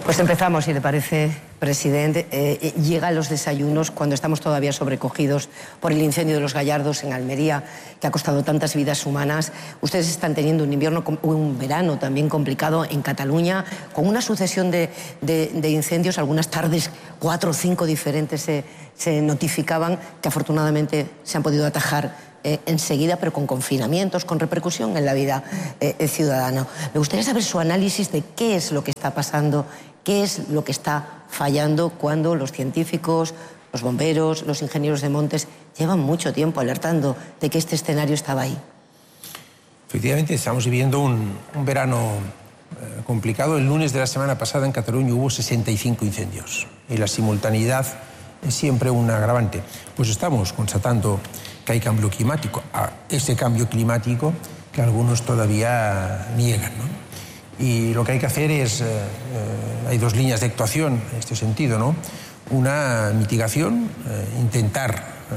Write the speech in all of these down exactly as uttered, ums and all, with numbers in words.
Pues empezamos, si le parece, presidente. Eh, llegan los desayunos cuando estamos todavía sobrecogidos por el incendio de los Gallardos en Almería, que ha costado tantas vidas humanas. Ustedes están teniendo un invierno, un verano también complicado en Cataluña, con una sucesión de, de, de incendios. Algunas tardes, cuatro o cinco diferentes se, se notificaban, que afortunadamente se han podido atajar Eh, enseguida, pero con confinamientos, con repercusión en la vida eh, ciudadana. Me gustaría saber su análisis de qué es lo que está pasando, qué es lo que está fallando cuando los científicos, los bomberos, los ingenieros de montes llevan mucho tiempo alertando de que este escenario estaba ahí. Efectivamente, estamos viviendo un, un verano eh, complicado. El lunes de la semana pasada en Cataluña hubo sesenta y cinco incendios y la simultaneidad es siempre un agravante. Pues estamos constatando que hay cambio climático, a ese cambio climático que algunos todavía niegan, ¿no? Y lo que hay que hacer es, eh, eh, hay dos líneas de actuación en este sentido, ¿no? Una mitigación, eh, intentar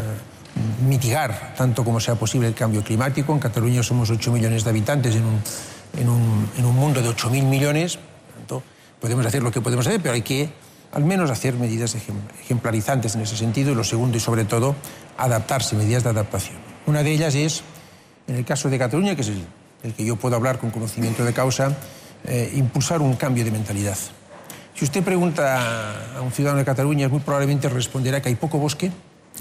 eh, mitigar tanto como sea posible el cambio climático. En Cataluña somos ocho millones de habitantes en un, en un, en un mundo de ocho mil millones, por tanto, podemos hacer lo que podemos hacer, pero hay que al menos hacer medidas ejemplarizantes en ese sentido, y lo segundo y sobre todo, adaptarse, medidas de adaptación. Una de ellas es, en el caso de Cataluña, que es el, el que yo puedo hablar con conocimiento de causa, eh, impulsar un cambio de mentalidad. Si usted pregunta a un ciudadano de Cataluña, muy probablemente responderá que hay poco bosque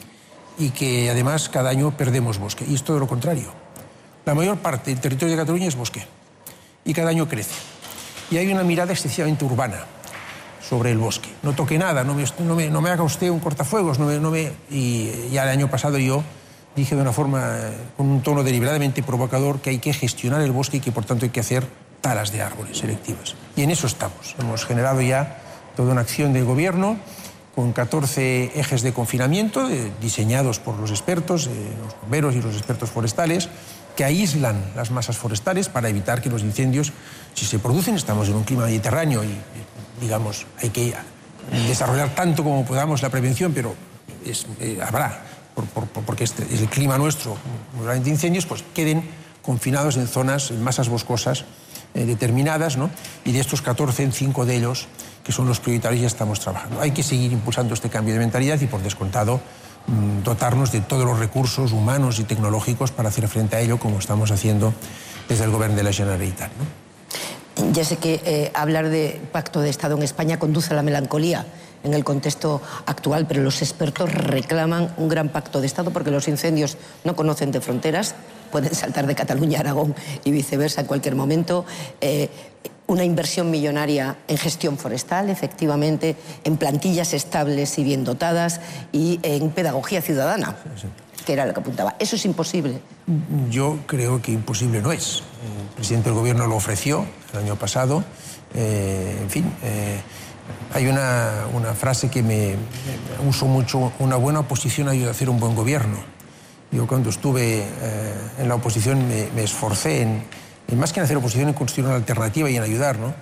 y que además cada año perdemos bosque, y es todo lo contrario. La mayor parte del territorio de Cataluña es bosque y cada año crece. Y hay una mirada excesivamente urbana sobre el bosque. No toque nada, no me, no me, no me haga usted un cortafuegos, no me, no me... Y ya el año pasado yo dije de una forma, con un tono deliberadamente provocador, que hay que gestionar el bosque y que por tanto hay que hacer talas de árboles selectivas. Y en eso estamos. Hemos generado ya toda una acción del gobierno con catorce ejes de confinamiento eh, diseñados por los expertos, eh, los bomberos y los expertos forestales, que aíslan las masas forestales para evitar que los incendios, si se producen, estamos en un clima mediterráneo y, digamos, hay que desarrollar tanto como podamos la prevención, pero es, eh, habrá, por, por, porque este es el clima nuestro, de incendios, pues queden confinados en zonas, en masas boscosas eh, determinadas, ¿no? Y de estos catorce, en cinco de ellos, que son los prioritarios, ya estamos trabajando. Hay que seguir impulsando este cambio de mentalidad y, por descontado, dotarnos de todos los recursos humanos y tecnológicos para hacer frente a ello, como estamos haciendo desde el Gobierno de la Generalitat, ¿no? Ya sé que eh, hablar de pacto de Estado en España conduce a la melancolía en el contexto actual, pero los expertos reclaman un gran pacto de Estado porque los incendios no conocen de fronteras, pueden saltar de Cataluña a Aragón y viceversa en cualquier momento. Eh, una inversión millonaria en gestión forestal, efectivamente, en plantillas estables y bien dotadas y en pedagogía ciudadana, sí, sí, que era lo que apuntaba. ¿Eso es imposible? Yo creo que imposible no es. El presidente del Gobierno lo ofreció el año pasado. Eh, en fin, eh, hay una, una frase que me, me uso mucho: una buena oposición ayuda a hacer un buen gobierno. Yo cuando estuve eh, en la oposición me, me esforcé en, en, más que en hacer oposición, en construir una alternativa y en ayudar, ¿no?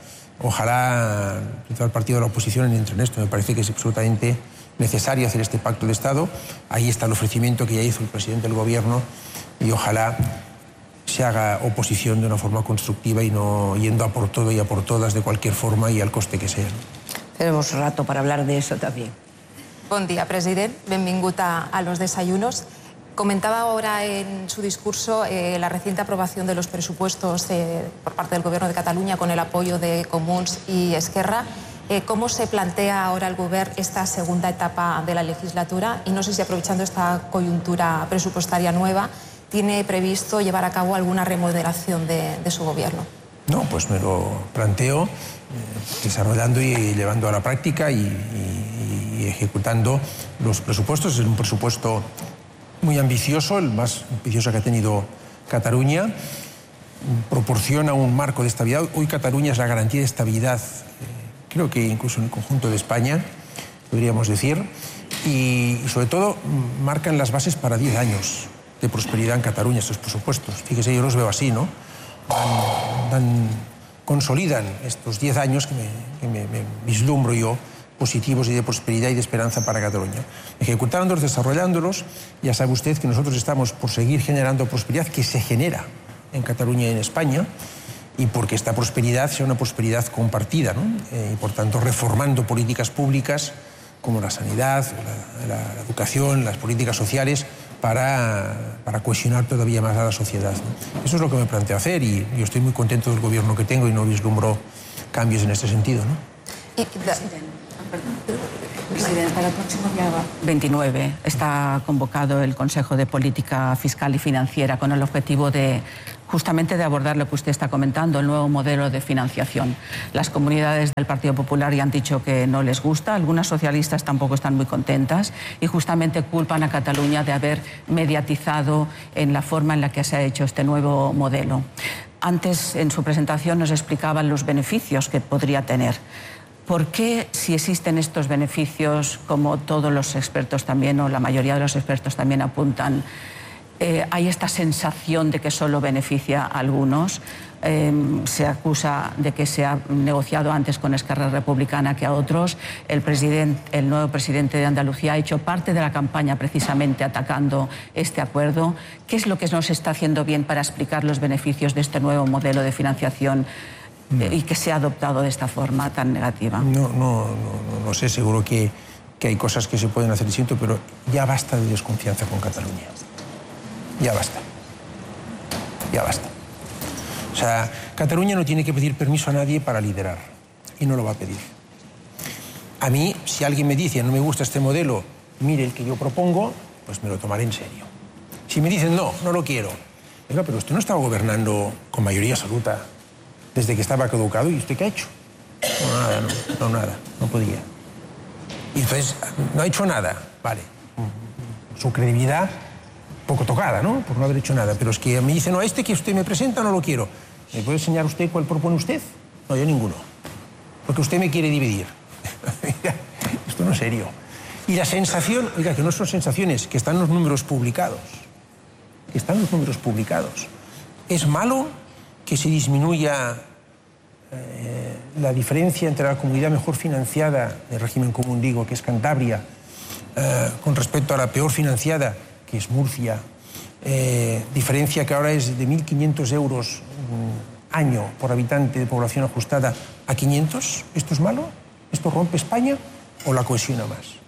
Ojalá todo el partido de la oposición entre en esto. Me parece que es absolutamente necesario hacer este pacto de Estado. Ahí está el ofrecimiento que ya hizo el presidente del Gobierno y ojalá se haga oposición de una forma constructiva y no yendo a por todo y a por todas de cualquier forma y al coste que sea. Tenemos rato para hablar de eso también. Bon dia, president. Benvingut a, a los desayunos. Comentaba ahora en su discurso eh, la reciente aprobación de los presupuestos eh, por parte del Gobierno de Cataluña con el apoyo de Comuns y Esquerra. Eh, ¿Cómo se plantea ahora el Gobierno esta segunda etapa de la legislatura? Y no sé si, aprovechando esta coyuntura presupuestaria nueva, tiene previsto llevar a cabo alguna remodelación de, de su Gobierno. No, pues me lo planteo eh, desarrollando y llevando a la práctica y, y, y ejecutando los presupuestos. Es un presupuesto muy ambicioso, el más ambicioso que ha tenido Cataluña. Proporciona un marco de estabilidad. Hoy Cataluña es la garantía de estabilidad, eh, creo que incluso en el conjunto de España, podríamos decir, y, y sobre todo marcan las bases para diez años de prosperidad en Cataluña estos presupuestos. Fíjese, yo los veo así, ¿no? Dan, dan, consolidan estos diez años que, me, que me, me vislumbro yo positivos y de prosperidad y de esperanza para Cataluña. Ejecutándolos, desarrollándolos, ya sabe usted que nosotros estamos por seguir generando prosperidad que se genera en Cataluña y en España, y porque esta prosperidad sea una prosperidad compartida, ¿no? Eh, y por tanto reformando políticas públicas como la sanidad, la, la, la educación, las políticas sociales para, para cohesionar todavía más a la sociedad, ¿no? Eso es lo que me planteo hacer y yo estoy muy contento del gobierno que tengo y no vislumbro cambios en este sentido, ¿no? Y, da... Presidente, para el próximo día veintinueve está convocado el Consejo de Política Fiscal y Financiera con el objetivo de justamente de abordar lo que usted está comentando, el nuevo modelo de financiación. Las comunidades del Partido Popular ya han dicho que no les gusta, algunas socialistas tampoco están muy contentas y justamente culpan a Cataluña de haber mediatizado en la forma en la que se ha hecho este nuevo modelo. Antes, en su presentación, nos explicaban los beneficios que podría tener. ¿Por qué, si existen estos beneficios, como todos los expertos también, o la mayoría de los expertos también apuntan, eh, hay esta sensación de que solo beneficia a algunos? Eh, se acusa de que se ha negociado antes con Esquerra Republicana que a otros. El, presidente, el nuevo presidente de Andalucía ha hecho parte de la campaña precisamente atacando este acuerdo. ¿Qué es lo que nos está haciendo bien para explicar los beneficios de este nuevo modelo de financiación y que se ha adoptado de esta forma tan negativa? No, no, no, no sé, seguro que, que hay cosas que se pueden hacer distinto, pero ya basta de desconfianza con Cataluña. Ya basta. Ya basta. O sea, Cataluña no tiene que pedir permiso a nadie para liderar, y no lo va a pedir. A mí, si alguien me dice, no me gusta este modelo, mire el que yo propongo, pues me lo tomaré en serio. Si me dicen, no, no lo quiero, oiga, pero usted no estaba gobernando con mayoría absoluta desde que estaba caducado, ¿y usted qué ha hecho? No, nada, no, no, nada, no podía. Y entonces, no ha hecho nada, vale. Su credibilidad, poco tocada, ¿no? Por no haber hecho nada. Pero es que me dice, no, este que usted me presenta no lo quiero. ¿Me puede enseñar usted cuál propone usted? No, yo ninguno. Porque usted me quiere dividir. Esto no es serio. Y la sensación, oiga, que no son sensaciones, que están los números publicados. Que están los números publicados. Es malo que se disminuya eh, la diferencia entre la comunidad mejor financiada del régimen común, digo, que es Cantabria, eh, con respecto a la peor financiada, que es Murcia, eh, diferencia que ahora es de mil quinientos euros um, año por habitante de población ajustada a quinientos. ¿Esto es malo? ¿Esto rompe España o la cohesiona más?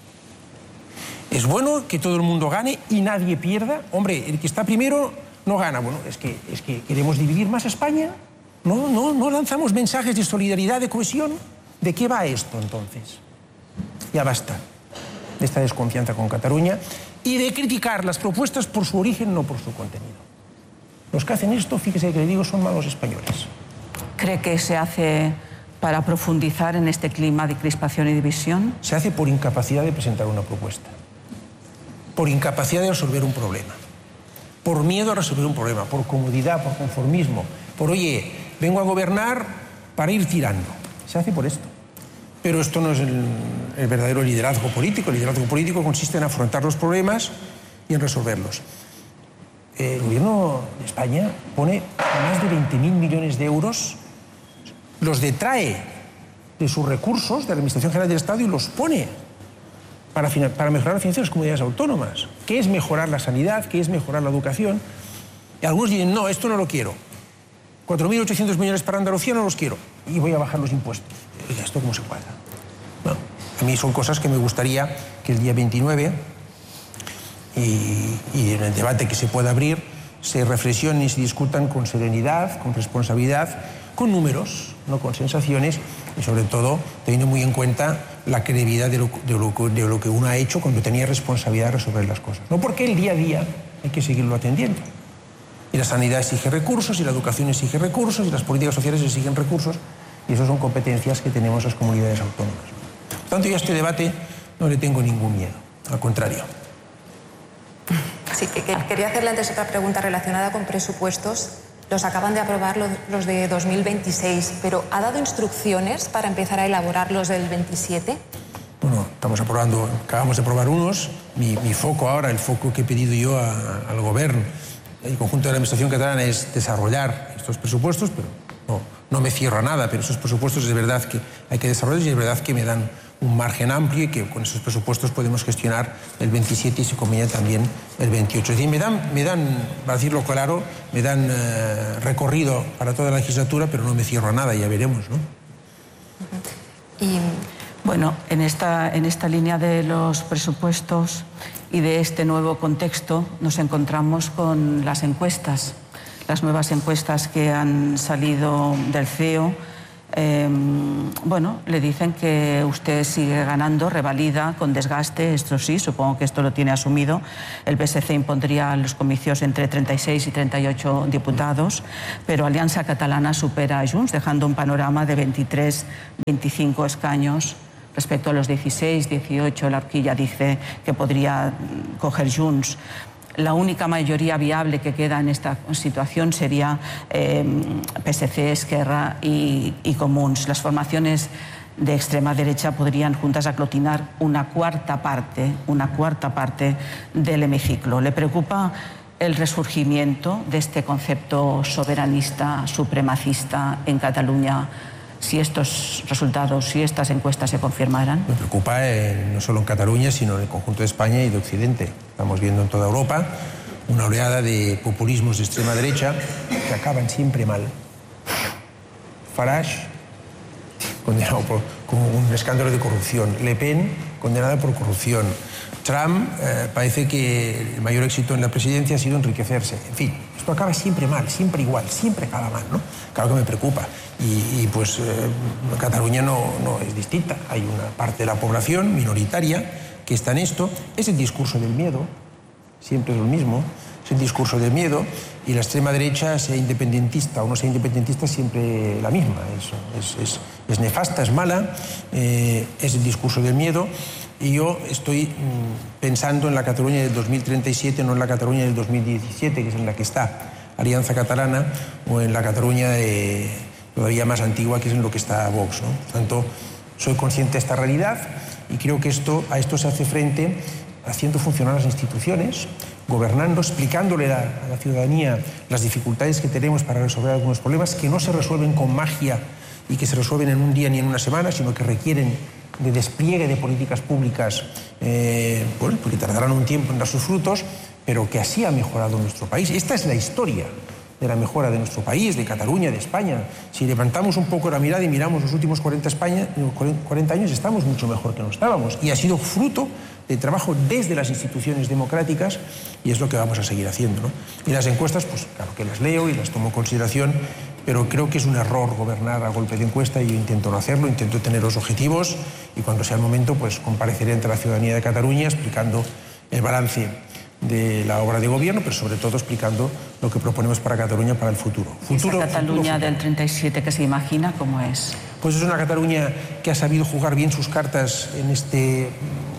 ¿Es bueno que todo el mundo gane y nadie pierda? Hombre, el que está primero no gana. Bueno, es que, es que queremos dividir más a España. No, no, no lanzamos mensajes de solidaridad, de cohesión. ¿De qué va esto entonces? Ya basta de esta desconfianza con Cataluña y de criticar las propuestas por su origen, no por su contenido. Los que hacen esto, fíjese que le digo, son malos españoles. ¿Cree que se hace para profundizar en este clima de crispación y división? Se hace por incapacidad de presentar una propuesta, por incapacidad de resolver un problema, por miedo a resolver un problema, por comodidad, por conformismo, por, oye, vengo a gobernar para ir tirando. Se hace por esto. Pero esto no es el, el verdadero liderazgo político. El liderazgo político consiste en afrontar los problemas y en resolverlos. El gobierno de España pone más de veinte mil millones de euros, los detrae de sus recursos de la Administración General del Estado y los pone para, para mejorar la financiación de las comunidades autónomas. ¿Qué es mejorar la sanidad? ¿Qué es mejorar la educación? Y algunos dicen, no, esto no lo quiero. cuatro mil ochocientos millones para Andalucía no los quiero. Y voy a bajar los impuestos. Oiga, ¿esto cómo se cuadra? No. A mí son cosas que me gustaría que el día veintinueve y, y en el debate que se pueda abrir se reflexionen y se discutan con serenidad, con responsabilidad, con números, no con sensaciones y sobre todo teniendo muy en cuenta la credibilidad de lo, de lo, de lo que uno ha hecho cuando tenía responsabilidad de resolver las cosas. No porque el día a día hay que seguirlo atendiendo. Y la sanidad exige recursos, y la educación exige recursos, y las políticas sociales exigen recursos, y eso son competencias que tenemos las comunidades autónomas. Por tanto, yo a este debate no le tengo ningún miedo, al contrario. Sí, que, que quería hacerle antes otra pregunta relacionada con presupuestos. Los acaban de aprobar los, los de dos mil veintiséis, pero ¿ha dado instrucciones para empezar a elaborar los del veintisiete? Bueno, estamos aprobando, acabamos de aprobar unos. Mi, mi foco ahora, el foco que he pedido yo a, al Gobierno, el conjunto de la Administración catalana, es desarrollar estos presupuestos, pero no, no me cierro a nada, pero esos presupuestos es verdad que hay que desarrollarlos y es verdad que me dan un margen amplio y que con esos presupuestos podemos gestionar el veintisiete y si conviene también el veintiocho. Es decir, me dan, me dan, para decirlo claro, me dan eh, recorrido para toda la legislatura, pero no me cierro a nada, ya veremos, ¿no? Y bueno, en esta, en esta línea de los presupuestos y de este nuevo contexto nos encontramos con las encuestas, las nuevas encuestas que han salido del C E O. Eh, bueno, le dicen que usted sigue ganando, revalida con desgaste, esto sí, supongo que esto lo tiene asumido. El P S C impondría los comicios entre treinta y seis y treinta y ocho diputados, pero Alianza Catalana supera a Junts, dejando un panorama de veintitrés, veinticinco escaños. Respecto a los dieciséis, dieciocho, la horquilla dice que podría coger Junts. La única mayoría viable que queda en esta situación sería eh, P S C, Esquerra y, y Comuns. Las formaciones de extrema derecha podrían juntas aglutinar una cuarta parte, una cuarta parte del hemiciclo. ¿Le preocupa el resurgimiento de este concepto soberanista, supremacista en Cataluña, si estos resultados, si estas encuestas se confirmaran? Me preocupa eh, no solo en Cataluña, sino en el conjunto de España y de Occidente. Estamos viendo en toda Europa una oleada de populismos de extrema derecha que acaban siempre mal. Farage, condenado por con un escándalo de corrupción. Le Pen, condenada por corrupción. Trump, eh, parece que el mayor éxito en la presidencia ha sido enriquecerse. En fin, esto acaba siempre mal, siempre igual, siempre acaba mal, ¿no? Claro que me preocupa. Y, y pues eh, Cataluña no, no es distinta. Hay una parte de la población minoritaria que está en esto. Es el discurso del miedo, siempre es lo mismo. Es el discurso del miedo y la extrema derecha, sea independentista o no sea independentista, siempre la misma. Es, es, es, es nefasta, es mala, eh, es el discurso del miedo. Y yo estoy mmm, pensando en la Cataluña del dos mil treinta y siete, no en la Cataluña del dos mil diecisiete, que es en la que está Alianza Catalana, o en la Cataluña de, todavía más antigua, que es en lo que está Vox, ¿no? Por tanto, soy consciente de esta realidad y creo que esto, a esto se hace frente haciendo funcionar las instituciones, gobernando, explicándole a la ciudadanía las dificultades que tenemos para resolver algunos problemas que no se resuelven con magia y que se resuelven en un día ni en una semana, sino que requieren de despliegue de políticas públicas, eh, bueno, porque tardarán un tiempo en dar sus frutos, pero que así ha mejorado nuestro país. Esta es la historia de la mejora de nuestro país, de Cataluña, de España. Si levantamos un poco la mirada y miramos los últimos cuarenta, España, cuarenta años, estamos mucho mejor que no estábamos. Y ha sido fruto de trabajo desde las instituciones democráticas y es lo que vamos a seguir haciendo, ¿no? Y las encuestas, pues claro que las leo y las tomo en consideración, pero creo que es un error gobernar a golpe de encuesta y yo intento no hacerlo, intento tener los objetivos y cuando sea el momento pues compareceré ante la ciudadanía de Cataluña explicando el balance de la obra de gobierno, pero sobre todo explicando lo que proponemos para Cataluña para el futuro. futuro ¿Esa Cataluña futuro, futuro. del treinta y siete que se imagina cómo es? Pues es una Cataluña que ha sabido jugar bien sus cartas en este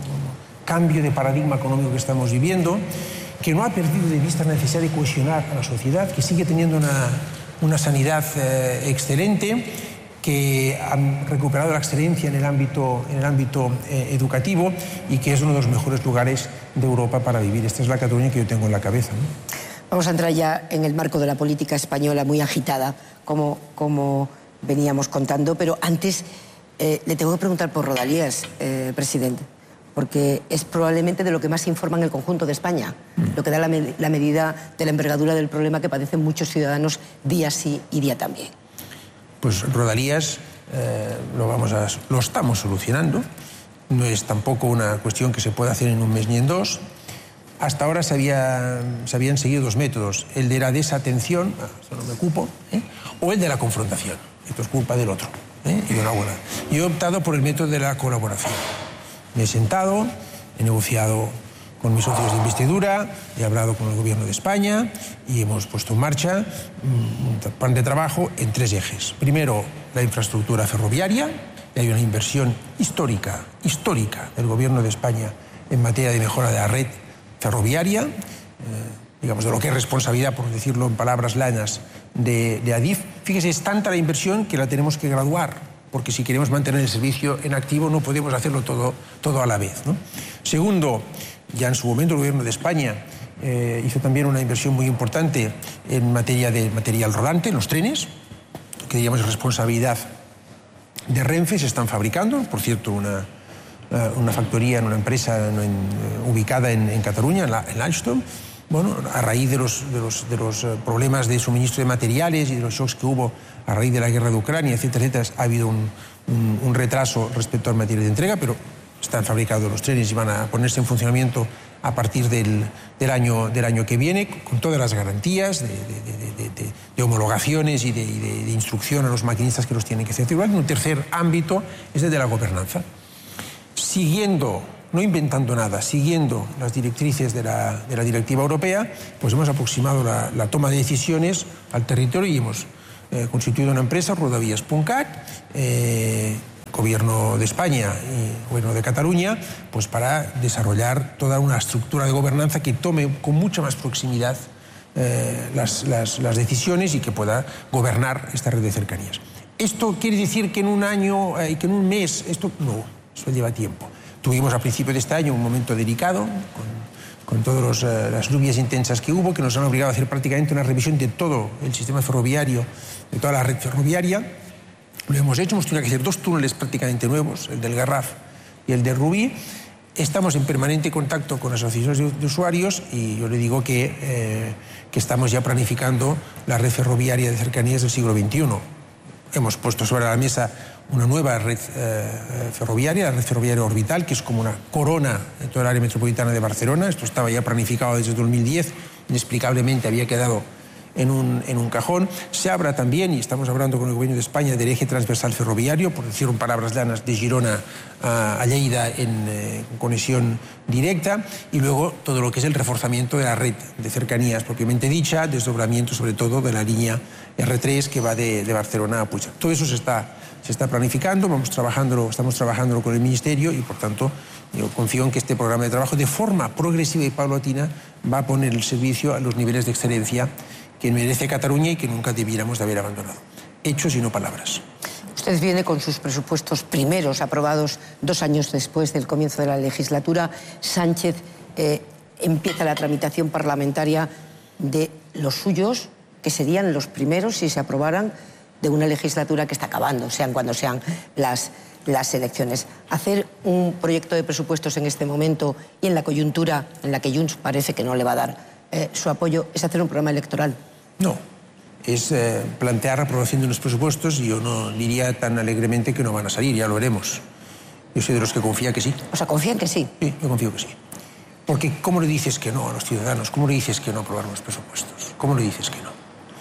cambio de paradigma económico que estamos viviendo, que no ha perdido de vista la necesidad de cohesionar a la sociedad, que sigue teniendo una, una sanidad eh, excelente, que han recuperado la excelencia en el ámbito, en el ámbito eh, educativo y que es uno de los mejores lugares de Europa para vivir. Esta es la Cataluña que yo tengo en la cabeza, ¿no? Vamos a entrar ya en el marco de la política española muy agitada, como, como veníamos contando, pero antes eh, le tengo que preguntar por Rodalías, eh, presidente, porque es probablemente de lo que más se informa en el conjunto de España, mm. lo que da la, med la medida de la envergadura del problema que padecen muchos ciudadanos día sí y día también. Pues Rodalías eh, lo, vamos a, lo estamos solucionando, no es tampoco una cuestión que se pueda hacer en un mes ni en dos. Hasta ahora se, había, se habían seguido dos métodos, el de la desatención, ah, eso no me ocupo, ¿eh? o el de la confrontación, esto es culpa del otro, ¿eh? y de una buena. Yo he optado por el método de la colaboración. Me he sentado, he negociado con mis socios de investidura, he hablado con el Gobierno de España y hemos puesto en marcha un plan de trabajo en tres ejes. Primero, la infraestructura ferroviaria, y hay una inversión histórica, histórica del Gobierno de España en materia de mejora de la red ferroviaria, eh, digamos, de lo que es responsabilidad, por decirlo en palabras llanas, de, de Adif. Fíjese, es tanta la inversión que la tenemos que graduar, porque si queremos mantener el servicio en activo no podemos hacerlo todo, todo a la vez, ¿no? Segundo, ya en su momento el Gobierno de España eh, hizo también una inversión muy importante en materia de material rodante, en los trenes, que digamos es responsabilidad de Renfe, se están fabricando, por cierto, una, una factoría, en una empresa en, ubicada en, en Cataluña, en, la, en Alstom. Bueno, a raíz de los, de, los, de los problemas de suministro de materiales y de los shocks que hubo a raíz de la guerra de Ucrania, etcétera, etcétera, ha habido un, un, un retraso respecto al material de entrega, pero están fabricados los trenes y van a ponerse en funcionamiento a partir del, del, año, del año que viene, con todas las garantías de, de, de, de, de, de homologaciones y de, de, de instrucción a los maquinistas que los tienen que hacer. Un tercer ámbito es el de la gobernanza. Siguiendo, no inventando nada, siguiendo las directrices de la, de la directiva europea, pues hemos aproximado la, la toma de decisiones al territorio y hemos eh, constituido una empresa, Rodavías.cat, eh, Gobierno de España y Gobierno de Cataluña, pues para desarrollar toda una estructura de gobernanza que tome con mucha más proximidad eh, las, las, las decisiones y que pueda gobernar esta red de cercanías. ¿Esto quiere decir que en un año y eh, que en un mes? Esto no, eso lleva tiempo. Tuvimos a principios de este año un momento delicado con, con todas eh, las lluvias intensas que hubo, que nos han obligado a hacer prácticamente una revisión de todo el sistema ferroviario, de toda la red ferroviaria. Lo hemos hecho, hemos tenido que hacer dos túneles prácticamente nuevos, el del Garraf y el del Rubí. Estamos en permanente contacto con las asociaciones de usuarios y yo le digo que, eh, que estamos ya planificando la red ferroviaria de cercanías del siglo veintiuno. Hemos puesto sobre la mesa una nueva red eh, ferroviaria, la red ferroviaria orbital, que es como una corona de toda el área metropolitana de Barcelona. Esto estaba ya planificado desde dos mil diez, inexplicablemente había quedado en un, en un cajón. Se habla también, y estamos hablando con el Gobierno de España, del eje transversal ferroviario, por decirlo en palabras llanas, de Girona a, a Lleida en eh, conexión directa, y luego todo lo que es el reforzamiento de la red de cercanías propiamente dicha, desdoblamiento sobre todo de la línea erre tres que va de, de Barcelona a Puigcerdá. Todo eso se está, se está planificando, vamos trabajándolo, estamos trabajándolo con el Ministerio y por tanto yo confío en que este programa de trabajo de forma progresiva y paulatina va a poner el servicio a los niveles de excelencia que merece Cataluña y que nunca debiéramos de haber abandonado. Hechos y no palabras. Usted viene con sus presupuestos primeros aprobados dos años después del comienzo de la legislatura. Sánchez eh, empieza la tramitación parlamentaria de los suyos, que serían los primeros si se aprobaran de una legislatura que está acabando, sean cuando sean las, las elecciones. Hacer un proyecto de presupuestos en este momento y en la coyuntura en la que Junts parece que no le va a dar eh, su apoyo es hacer un programa electoral. No, es eh, plantear la aprobación de unos presupuestos y yo no diría tan alegremente que no van a salir, ya lo veremos. Yo soy de los que confía que sí. O sea, ¿confían que sí? Sí, yo confío que sí. Porque ¿cómo le dices que no a los ciudadanos? ¿Cómo le dices que no aprobar los presupuestos? ¿Cómo le dices que no?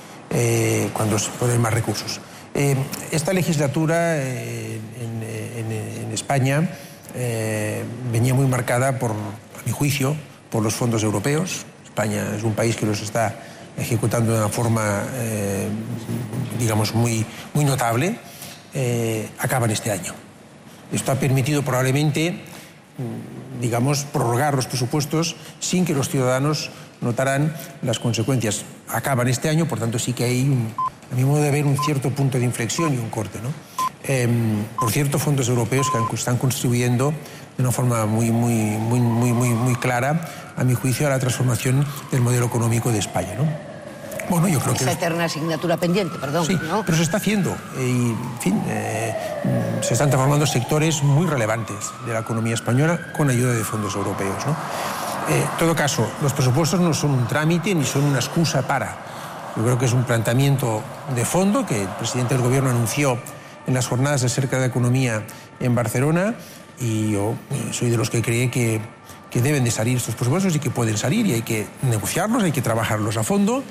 Eh, cuando se ponen más recursos. Eh, esta legislatura eh, en, en, en España eh, venía muy marcada por, a mi juicio, por los fondos europeos. España es un país que los está ejecutando de una forma, eh, digamos, muy, muy notable. Eh, acaban este año. Esto ha permitido probablemente, digamos, prorrogar los presupuestos sin que los ciudadanos notarán las consecuencias. Acaban este año, por tanto sí que hay, un, a mi modo de ver, un cierto punto de inflexión y un corte, ¿no? Eh, por cierto, fondos europeos que están contribuyendo de una forma muy, muy, muy, muy, muy, muy clara, a mi juicio, a la transformación del modelo económico de España, ¿no? Bueno, yo creo Esa que... eterna asignatura pendiente, perdón. Sí, ¿no? pero se está haciendo. Y, en fin, eh, se están transformando sectores muy relevantes de la economía española con ayuda de fondos europeos, ¿no? Eh, en todo caso, los presupuestos no son un trámite ni son una excusa para. Yo creo que es un planteamiento de fondo que el presidente del Gobierno anunció en las jornadas de cerca de economía en Barcelona y yo soy de los que cree que, que deben de salir estos presupuestos y que pueden salir y hay que negociarlos, hay que trabajarlos a fondo.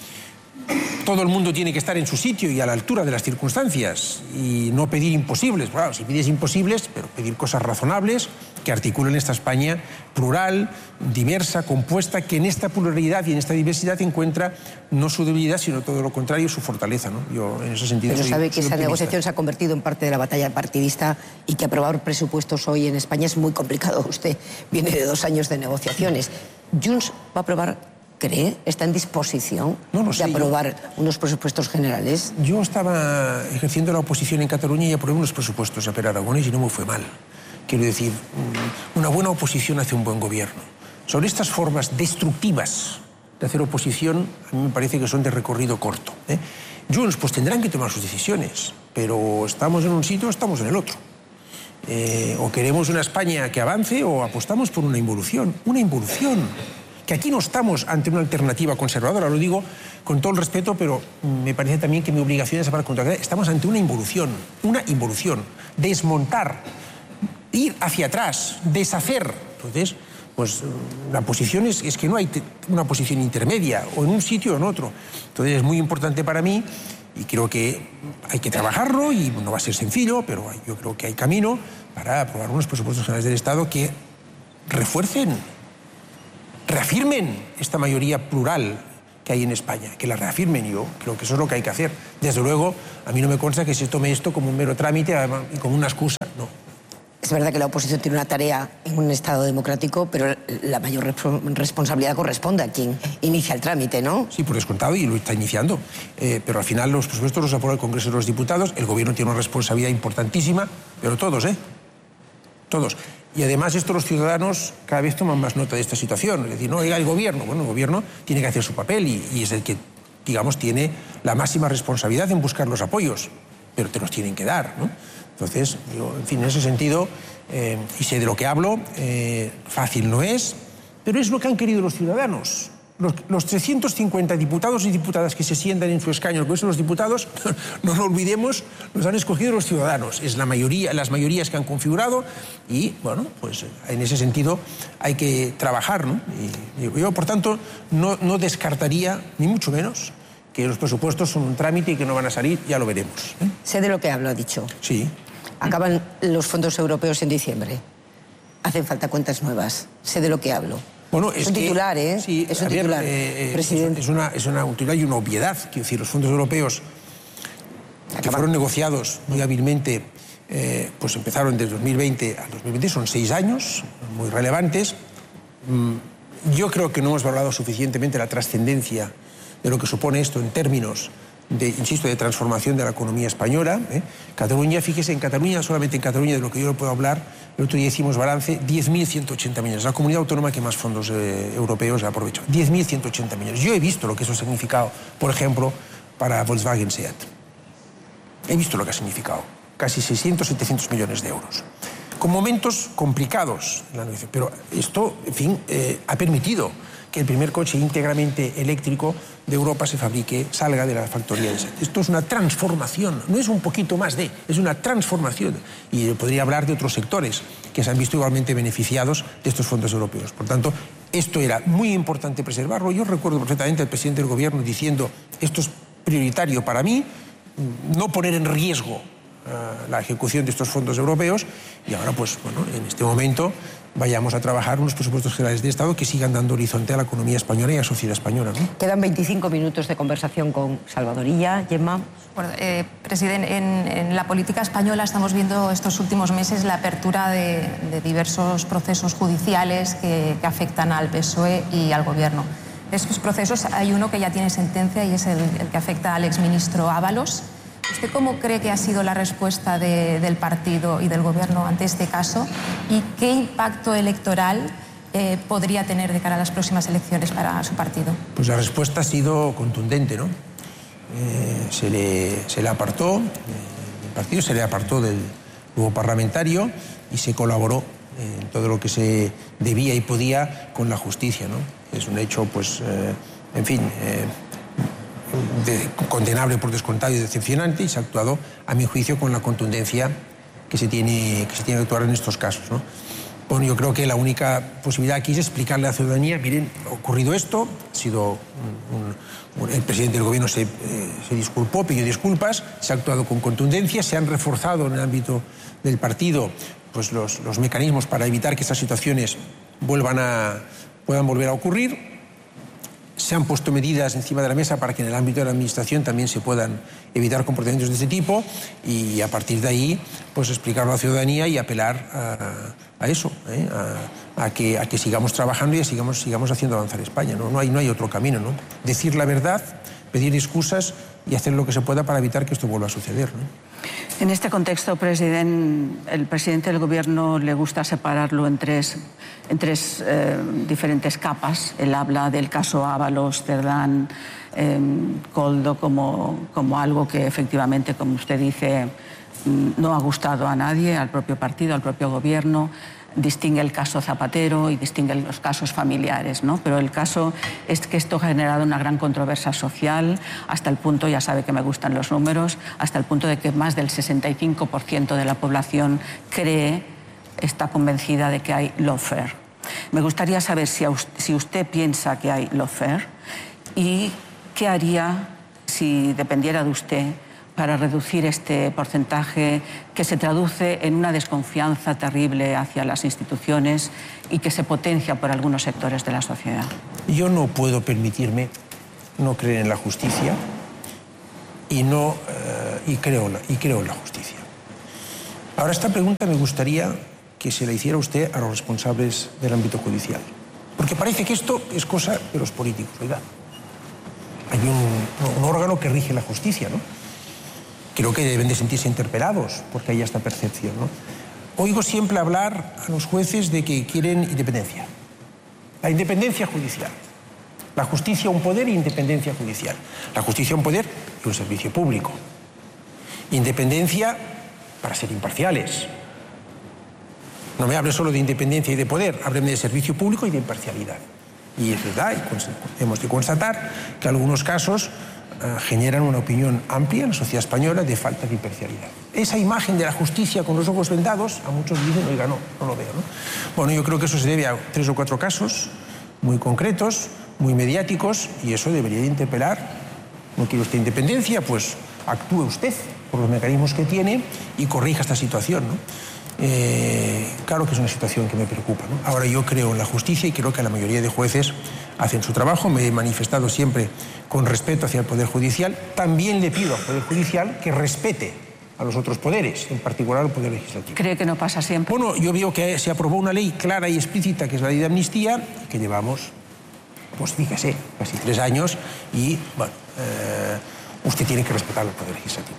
Todo el mundo tiene que estar en su sitio y a la altura de las circunstancias y no pedir imposibles. Bueno, si pides imposibles, pero pedir cosas razonables que articulen esta España plural, diversa, compuesta, que en esta pluralidad y en esta diversidad encuentra no su debilidad, sino todo lo contrario, su fortaleza, ¿no? Yo en ese sentido Pero soy, sabe que soy esa optimista. negociación se ha convertido en parte de la batalla partidista y que aprobar presupuestos hoy en España es muy complicado. Usted viene de dos años de negociaciones. ¿Junts va a aprobar? ¿Cree? ¿Está en disposición no lo sé, de aprobar yo, unos presupuestos generales? Yo estaba ejerciendo la oposición en Cataluña y aprobé unos presupuestos a Per Aragonés y no me fue mal. Quiero decir, una buena oposición hace un buen gobierno. Sobre estas formas destructivas de hacer oposición, a mí me parece que son de recorrido corto, ¿eh? Junts, pues tendrán que tomar sus decisiones, pero estamos en un sitio, estamos en el otro. Eh, o queremos una España que avance o apostamos por una involución, una involución. Que aquí no estamos ante una alternativa conservadora, lo digo con todo el respeto, pero me parece también que mi obligación es hablar contra. Estamos ante una involución, una involución, desmontar, ir hacia atrás, deshacer. Entonces, pues la posición es, es que no hay una posición intermedia, o en un sitio o en otro. Entonces es muy importante para mí y creo que hay que trabajarlo y no va a ser sencillo, pero yo creo que hay camino para aprobar unos presupuestos generales del Estado que refuercen, reafirmen esta mayoría plural que hay en España, que la reafirmen. Yo creo que eso es lo que hay que hacer. Desde luego, a mí no me consta que se tome esto como un mero trámite y como una excusa, no. Es verdad que la oposición tiene una tarea en un Estado democrático, pero la mayor responsabilidad corresponde a quien inicia el trámite, ¿no? Sí, por descontado, y lo está iniciando. Eh, pero al final los presupuestos los aprueba el Congreso de los Diputados, el Gobierno tiene una responsabilidad importantísima, pero todos, ¿eh? Todos. Y además esto los ciudadanos cada vez toman más nota de esta situación. Es decir, no, oiga, el Gobierno. Bueno, el Gobierno tiene que hacer su papel y, y es el que, digamos, tiene la máxima responsabilidad en buscar los apoyos, pero te los tienen que dar, ¿no? Entonces, yo, en fin, en ese sentido, eh, y sé de lo que hablo, eh, fácil no es, pero es lo que han querido los ciudadanos. Los, los trescientos cincuenta diputados y diputadas que se sientan en su escaño, el Congreso de los Diputados, no lo olvidemos, los han escogido los ciudadanos. Es la mayoría, las mayorías que han configurado y, bueno, pues en ese sentido hay que trabajar, ¿no? Y yo, por tanto, no, no descartaría, ni mucho menos, que los presupuestos son un trámite y que no van a salir, ya lo veremos, ¿eh? Sé de lo que hablo, ha dicho. Sí. Acaban los fondos europeos en diciembre. Hacen falta cuentas nuevas. Sé de lo que hablo. Bueno, es, es un que, titular, ¿eh? Sí, es un ver, titular, eh, presidente. Es una, es una utilidad y una obviedad. Quiero decir, los fondos europeos que fueron negociados muy hábilmente, eh, pues empezaron desde dos mil veinte al dos mil veinte, son seis años, muy relevantes. Yo creo que no hemos valorado suficientemente la trascendencia de lo que supone esto en términos de, insisto, de transformación de la economía española, ¿eh? Cataluña, fíjese, en Cataluña, solamente en Cataluña, de lo que yo le puedo hablar, el otro día hicimos balance, diez mil ciento ochenta millones, la comunidad autónoma que más fondos eh, europeos ha aprovechado, diez mil ciento ochenta millones. Yo he visto lo que eso ha significado, por ejemplo, para Volkswagen Seat. He visto lo que ha significado, casi seiscientos, setecientos millones de euros. Con momentos complicados en la negociación, pero esto, en fin, eh, ha permitido que el primer coche íntegramente eléctrico de Europa se fabrique, salga de la factoría de Seat. Esto es una transformación, no es un poquito más de, es una transformación. Y yo podría hablar de otros sectores que se han visto igualmente beneficiados de estos fondos europeos. Por tanto, esto era muy importante preservarlo. Yo recuerdo perfectamente al presidente del Gobierno diciendo, esto es prioritario para mí, no poner en riesgo uh, la ejecución de estos fondos europeos, y ahora, pues, bueno, en este momento vayamos a trabajar unos presupuestos generales de Estado que sigan dando horizonte a la economía española y a la sociedad española, ¿no? Quedan veinticinco minutos de conversación con Salvador Illa. Gemma. Bueno, eh, presidente, en, en la política española estamos viendo estos últimos meses la apertura de, de diversos procesos judiciales que, que afectan al P S O E y al Gobierno. De estos procesos hay uno que ya tiene sentencia y es el, el que afecta al exministro Ábalos. ¿Usted cómo cree que ha sido la respuesta de, del partido y del Gobierno ante este caso? ¿Y qué impacto electoral eh, podría tener de cara a las próximas elecciones para su partido? Pues la respuesta ha sido contundente, ¿no? Eh, se, le, se le apartó, eh, el partido se le apartó del grupo parlamentario y se colaboró en todo lo que se debía y podía con la justicia, ¿no? Es un hecho, pues, eh, en fin... Eh, De, condenable por descontado y decepcionante, y se ha actuado, a mi juicio, con la contundencia que se tiene que, se tiene que actuar en estos casos, ¿no? Bueno, yo creo que la única posibilidad aquí es explicarle a la ciudadanía, miren, ha ocurrido esto, ha sido un, un, el presidente del Gobierno se, eh, se disculpó, pidió disculpas, se ha actuado con contundencia, se han reforzado en el ámbito del partido pues los, los mecanismos para evitar que estas situaciones vuelvan a, puedan volver a ocurrir. Se han puesto medidas encima de la mesa para que en el ámbito de la administración también se puedan evitar comportamientos de este tipo, y a partir de ahí pues explicarlo a la ciudadanía y apelar a, a eso, ¿eh? a, a, que, a que sigamos trabajando y a sigamos, sigamos haciendo avanzar España, ¿no? No hay, no hay otro camino, ¿no? Decir la verdad, pedir excusas y hacer lo que se pueda para evitar que esto vuelva a suceder, ¿no? En este contexto, presidente, el presidente del Gobierno le gusta separarlo en tres, en tres eh, diferentes capas. Él habla del caso Ábalos, Cerdán, eh, Koldo como, como algo que efectivamente, como usted dice, no ha gustado a nadie, al propio partido, al propio gobierno. Distingue el caso Zapatero y distingue los casos familiares, ¿no? Pero el caso es que esto ha generado una gran controversia social hasta el punto, ya sabe que me gustan los números, hasta el punto de que más del sesenta y cinco por ciento de la población cree, está convencida de que hay lawfare. Me gustaría saber si, usted, si usted piensa que hay lawfare y qué haría si dependiera de usted para reducir este porcentaje que se traduce en una desconfianza terrible hacia las instituciones y que se potencia por algunos sectores de la sociedad. Yo no puedo permitirme no creer en la justicia y, no, eh, y, creo, y creo en la justicia. Ahora, esta pregunta me gustaría que se la hiciera usted a los responsables del ámbito judicial. Porque parece que esto es cosa de los políticos, oiga. Hay un, un órgano que rige la justicia, ¿no? Creo que deben de sentirse interpelados porque hay esta percepción, ¿no? Oigo siempre hablar a los jueces de que quieren independencia. La independencia judicial. La justicia un poder e independencia judicial. La justicia un poder y un servicio público. Independencia para ser imparciales. No me hable solo de independencia y de poder, hábleme de servicio público y de imparcialidad. Y es verdad, y hemos de constatar que algunos casos generan una opinión amplia en la sociedad española de falta de imparcialidad. Esa imagen de la justicia con los ojos vendados, a muchos dicen, oiga, no, no lo veo, ¿no? Bueno, yo creo que eso se debe a tres o cuatro casos muy concretos, muy mediáticos, y eso debería de interpelar. ¿No quiere usted independencia? Pues actúe usted por los mecanismos que tiene y corrija esta situación, ¿no? Eh, claro que es una situación que me preocupa, ¿no? Ahora, yo creo en la justicia y creo que la mayoría de jueces hacen su trabajo. Me he manifestado siempre con respeto hacia el Poder Judicial. También le pido al Poder Judicial que respete a los otros poderes, en particular al Poder Legislativo. ¿Cree que no pasa siempre? Bueno, yo veo que se aprobó una ley clara y explícita, que es la ley de amnistía, que llevamos, pues fíjese, casi tres años, y, bueno, eh, usted tiene que respetar al Poder Legislativo.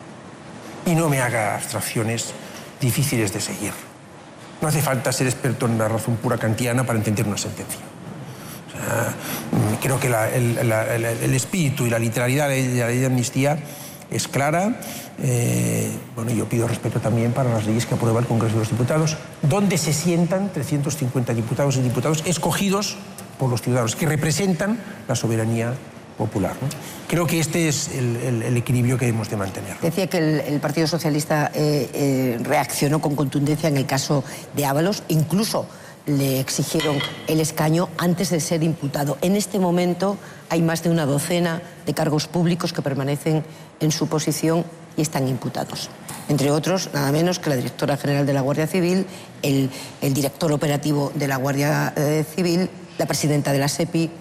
Y no me haga abstracciones difíciles de seguir. No hace falta ser experto en la razón pura kantiana para entender una sentencia. O sea, creo que la, el, la, el, el espíritu y la literalidad de la ley de amnistía es clara. Eh, bueno, yo pido respeto también para las leyes que aprueba el Congreso de los Diputados, donde se sientan trescientos cincuenta diputados y diputados escogidos por los ciudadanos, que representan la soberanía popular, ¿no? Creo que este es el, el, el equilibrio que debemos de mantener. Decía que el, el Partido Socialista eh, eh, reaccionó con contundencia en el caso de Ábalos, incluso le exigieron el escaño antes de ser imputado. En este momento hay más de una docena de cargos públicos que permanecen en su posición y están imputados. Entre otros, nada menos que la directora general de la Guardia Civil, el, el director operativo de la Guardia eh, Civil, la presidenta de la SEPI.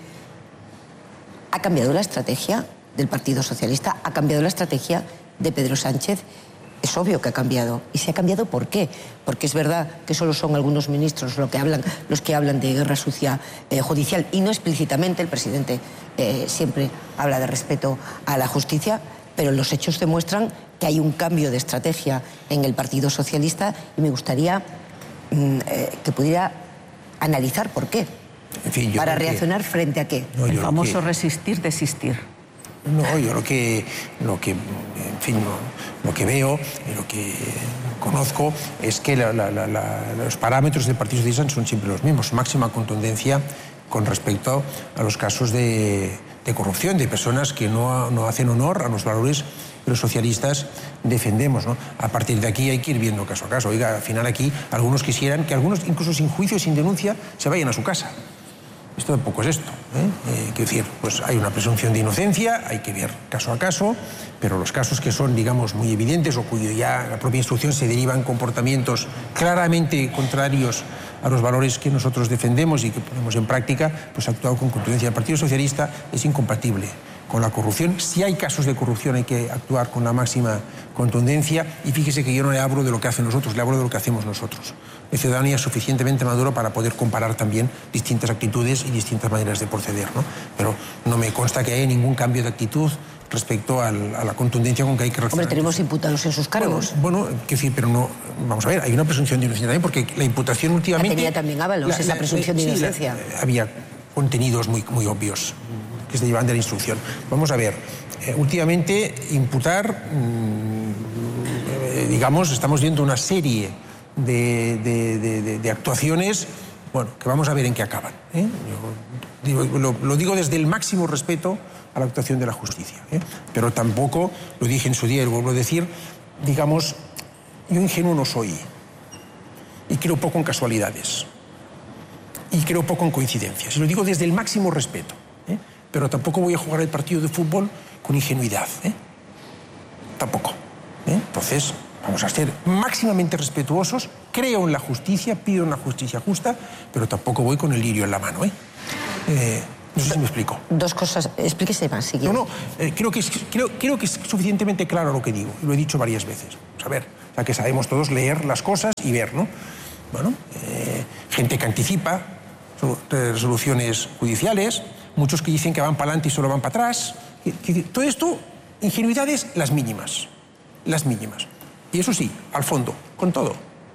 ¿Ha cambiado la estrategia del Partido Socialista? ¿Ha cambiado la estrategia de Pedro Sánchez? Es obvio que ha cambiado. ¿Y se ha cambiado por qué? Porque es verdad que solo son algunos ministros lo que hablan, los que hablan de guerra sucia eh, judicial, y no explícitamente. El presidente eh, siempre habla de respeto a la justicia, pero los hechos demuestran que hay un cambio de estrategia en el Partido Socialista, y me gustaría mm, eh, que pudiera analizar por qué. En fin, ¿Para reaccionar que... frente a qué? No, el famoso que... resistir, desistir. No, yo lo que, lo que, en fin, lo, lo que veo y lo que conozco es que la, la, la, la, los parámetros del Partido Socialista son siempre los mismos. Máxima contundencia con respecto a los casos de, de corrupción, de personas que no, no hacen honor a los valores que los socialistas defendemos, ¿no? A partir de aquí hay que ir viendo caso a caso. Oiga, al final aquí algunos quisieran que algunos, incluso sin juicio y sin denuncia, se vayan a su casa. Esto tampoco es esto, ¿eh? Eh, quiero decir, pues hay una presunción de inocencia, hay que ver caso a caso, pero los casos que son, digamos, muy evidentes o cuyo ya la propia instrucción se derivan comportamientos claramente contrarios a los valores que nosotros defendemos y que ponemos en práctica, pues ha actuado con contundencia. El Partido Socialista es incompatible con la corrupción. Si hay casos de corrupción hay que actuar con la máxima contundencia, y fíjese que yo no le hablo de lo que hacen nosotros, le hablo de lo que hacemos nosotros. La ciudadanía es suficientemente madura para poder comparar también distintas actitudes y distintas maneras de proceder, ¿no? Pero no me consta que haya ningún cambio de actitud respecto al, a la contundencia con que hay que reaccionar. Hombre, tenemos imputados en sus cargos. Bueno, bueno, quiero decir, pero no, vamos a ver, hay una presunción de inocencia también, porque la imputación últimamente... La tenía también Ábalos, la, esa presunción la, de inocencia. Sí, la, había contenidos muy, muy obvios que se llevan de la instrucción. Vamos a ver, eh, últimamente imputar, mmm, digamos, estamos viendo una serie de, de, de, de, de actuaciones, bueno, que vamos a ver en qué acaban, ¿eh? Yo digo, lo, lo digo desde el máximo respeto a la actuación de la justicia, ¿eh? Pero tampoco, lo dije en su día y lo vuelvo a decir, digamos, yo ingenuo no soy y creo poco en casualidades y creo poco en coincidencias, y lo digo desde el máximo respeto, ¿eh? Pero tampoco voy a jugar el partido de fútbol con ingenuidad, ¿eh? Tampoco, ¿eh? Entonces vamos a ser máximamente respetuosos, creo en la justicia, pido una justicia justa, pero tampoco voy con el lirio en la mano, ¿eh? Eh, no sé si me explico. Dos cosas, explíquese más, si quiere. No, no, eh, creo, que es, creo, creo que es suficientemente claro lo que digo, y lo he dicho varias veces. Pues a ver, o sea, que sabemos todos leer las cosas y ver, ¿no? Bueno, eh, gente que anticipa resoluciones judiciales, muchos que dicen que van para adelante y solo van para atrás. Que, que, todo esto, ingenuidades las mínimas, las mínimas. Y eso sí, al fondo, con todo.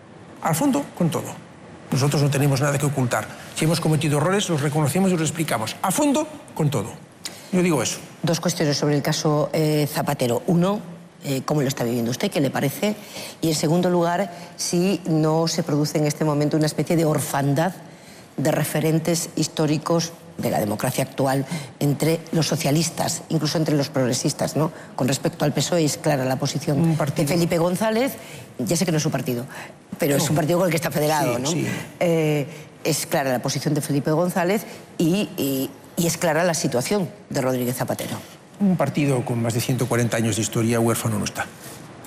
Al fondo, con todo. Nosotros no tenemos nada que ocultar. Si hemos cometido errores, los reconocemos y los explicamos. A fondo, con todo. Yo digo eso. Dos cuestiones sobre el caso eh, Zapatero. Uno, eh, ¿cómo lo está viviendo usted? ¿Qué le parece? Y en segundo lugar, si no se produce en este momento una especie de orfandad de referentes históricos de la democracia actual entre los socialistas, incluso entre los progresistas, ¿no? Con respecto al P S O E es clara la posición de Felipe González, ya sé que no es su partido, pero no. Es un partido con el que está federado, sí, ¿no? Sí. Eh, es clara la posición de Felipe González y, y, y es clara la situación de Rodríguez Zapatero. Un partido con más de ciento cuarenta años de historia huérfano no está.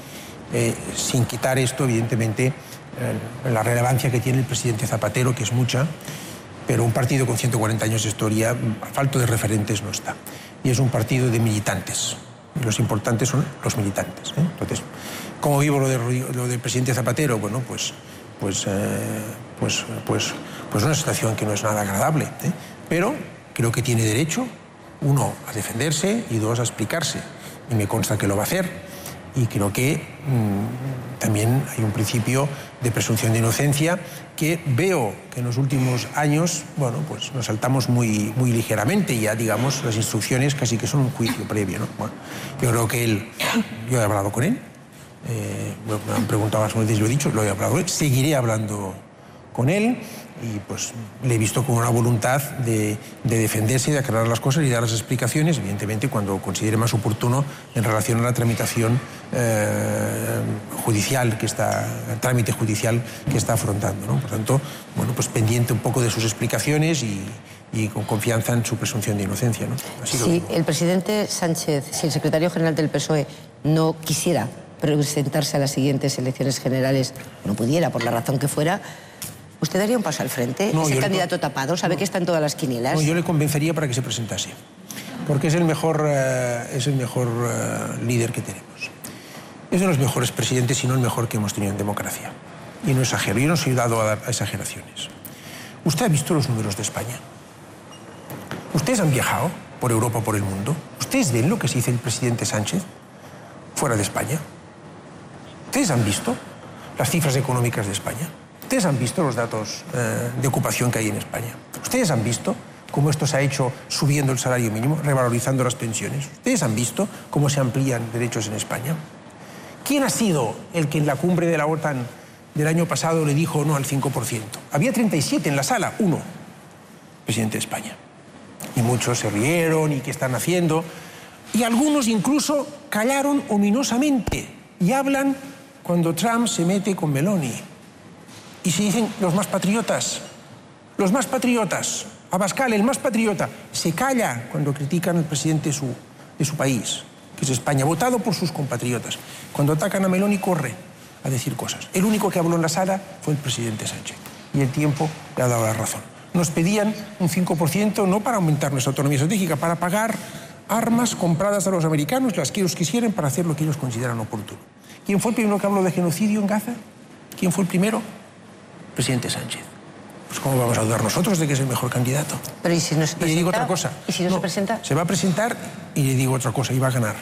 Eh, sin quitar esto, evidentemente, eh, la relevancia que tiene el presidente Zapatero, que es mucha, pero un partido con ciento cuarenta años de historia, a falta de referentes, no está. Y es un partido de militantes. Y los importantes son los militantes, ¿eh? Entonces, ¿cómo vivo lo, de, lo del presidente Zapatero? Bueno, pues, pues, eh, pues, pues, pues una situación que no es nada agradable, ¿eh? Pero creo que tiene derecho, uno, a defenderse y dos, a explicarse. Y me consta que lo va a hacer. Y creo que mmm, también hay un principio de presunción de inocencia que veo que en los últimos años, bueno, pues nos saltamos muy, muy ligeramente y ya, digamos, las instrucciones casi que son un juicio previo, ¿no? Bueno, yo creo que él, yo he hablado con él, eh, me han preguntado más veces, lo he dicho, lo he hablado con él, seguiré hablando con él y pues le he visto con una voluntad de, de defenderse y de aclarar las cosas y dar las explicaciones, evidentemente cuando considere más oportuno en relación a la tramitación eh, judicial que está, el trámite judicial que está afrontando, ¿no? Por tanto, bueno, pues pendiente un poco de sus explicaciones y, y con confianza en su presunción de inocencia, ¿no? Así si el presidente Sánchez, si el secretario general del P S O E no quisiera presentarse a las siguientes elecciones generales, no pudiera, por la razón que fuera, ¿usted daría un paso al frente? No, ¿Es el le... candidato tapado? ¿Sabe no. que está en todas las quinielas? No, yo le convencería para que se presentase. Porque es el mejor, uh, es el mejor uh, líder que tenemos. Es de los mejores presidentes, si no el mejor que hemos tenido en democracia. Y no exagero, yo no soy dado a dar a exageraciones. ¿Usted ha visto los números de España? ¿Ustedes han viajado por Europa, por el mundo? ¿Ustedes ven lo que se dice el presidente Sánchez fuera de España? ¿Ustedes han visto las cifras económicas de España? ¿Ustedes han visto los datos eh, de ocupación que hay en España? ¿Ustedes han visto cómo esto se ha hecho subiendo el salario mínimo, revalorizando las pensiones? ¿Ustedes han visto cómo se amplían derechos en España? ¿Quién ha sido el que en la cumbre de la OTAN del año pasado le dijo no al cinco por ciento? Había treinta y siete en la sala, uno, presidente de España. Y muchos se rieron y qué están haciendo. Y algunos incluso callaron ominosamente y hablan cuando Trump se mete con Meloni. Y se dicen los más patriotas, los más patriotas, Abascal, el más patriota, se calla cuando critican al presidente de su, de su país, que es España, votado por sus compatriotas. Cuando atacan a Meloni, corre a decir cosas. El único que habló en la sala fue el presidente Sánchez. Y el tiempo le ha dado la razón. Nos pedían un cinco por ciento no para aumentar nuestra autonomía estratégica, para pagar armas compradas a los americanos, las que ellos quisieran, para hacer lo que ellos consideran oportuno. ¿Quién fue el primero que habló de genocidio en Gaza? ¿Quién fue el primero? Presidente Sánchez. Pues ¿cómo vamos a dudar nosotros de que es el mejor candidato? Pero ¿y si no se presenta? Y le digo otra cosa. ¿Y si no, no se presenta? Se va a presentar y le digo otra cosa, y va a ganar.